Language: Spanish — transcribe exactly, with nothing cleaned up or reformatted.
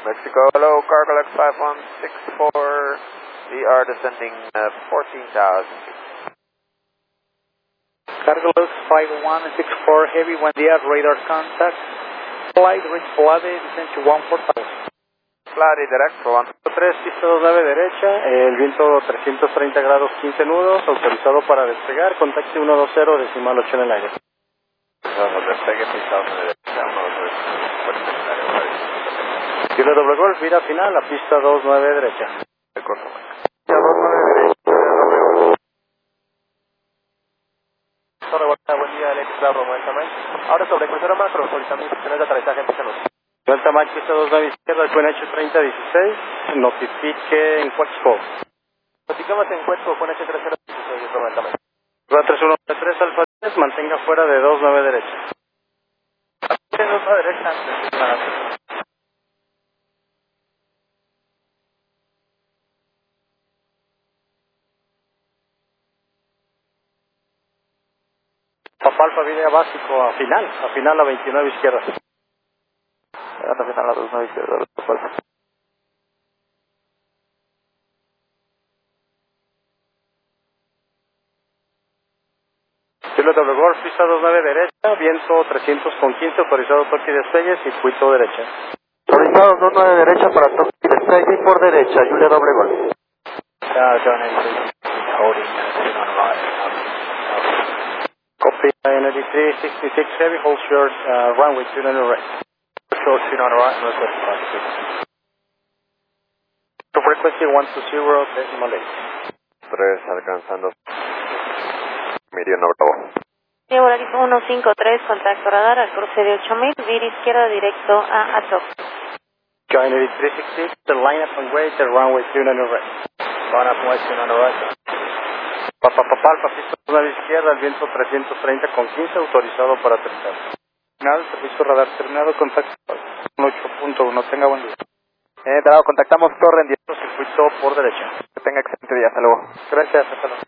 Mexico, hello, Cargolux five one six four, we are descending uh, fourteen thousand. Cargolux five one six four, heavy, buen día, radar contact, flight, reach Flade, descend to one four thousand. Flade, direct for one. tres, pista dos nueve derecha, el viento trescientos treinta grados quince nudos, autorizado para despegar, contacte uno dos cero, decimal ocho en el aire. No, despegue, pista dos nueve derecha, uno dos cero. Kilo doble golf, vira final, la pista dos nueve derecha. De corto, pista dos nueve derecha, doble golf. Torre Bonita, buen día, Alex Bravo, buen tamaño. Ahora sobre crucero macro, solicitando instrucciones de aterrizaje en Picanos. Buen tamaño, pista dos nueve izquierda, Queen H treinta dieciséis, notifique en Cuexpo. Notificamos en Cuexpo, Queen H treinta dieciséis, buen tamaño. tres uno tres Alfa tres, mantenga fuera de dos nueve derecha. dos nueve derecha, Papá Alfa Video básico a final, a final a veintinueve izquierda. Hasta final a dos nueve izquierda, Papá. Kilo doble golf, pista dos nueve derecha, viento trescientos con quince, autorizado toque y despegue, circuito derecha. Autorizado dos nueve derecha para toque y despegue y por derecha, Julia doble golf. Ya, John Henry, holding, copy, N D three sixty-six heavy, hold short, uh, runway two nine right. Short two nine right, northwest five six. To frequency one two zero, decimal eight. tres alcanzando. Meridiano Bravo. Sí, horario uno cinco tres, contacto radar al cruce de ocho mil, vira izquierda directo a Atok. John Henry three sixty, the line up and wait, the runway two nine right. Line up and wait, two nine right. Papá, papá, Alfa, pista a la izquierda, el viento trescientos treinta con quince, autorizado para aterrizar. Final, servicio radar terminado, contacto ocho punto uno, tenga buen día. Eh, dado, contactamos Torre en diez. Circuito por derecha. Que tenga excelente día, hasta luego. Gracias, hasta luego.